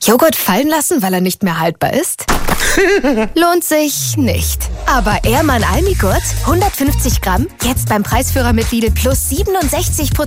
Joghurt fallen lassen, weil er nicht mehr haltbar ist? Lohnt sich nicht. Aber Ehrmann Almigurt, 150 Gramm, jetzt beim Preisführer mit Lidl plus 67%